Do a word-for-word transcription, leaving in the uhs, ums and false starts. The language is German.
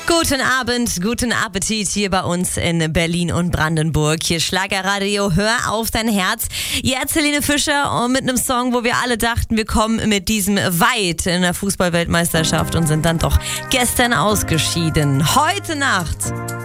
Guten Abend, guten Appetit hier bei uns in Berlin und Brandenburg. Hier Schlagerradio, hör auf dein Herz. Jetzt Helene Fischer und mit einem Song, wo wir alle dachten, wir kommen mit diesem weit in der Fußball-Weltmeisterschaft und sind dann doch gestern ausgeschieden. Heute Nacht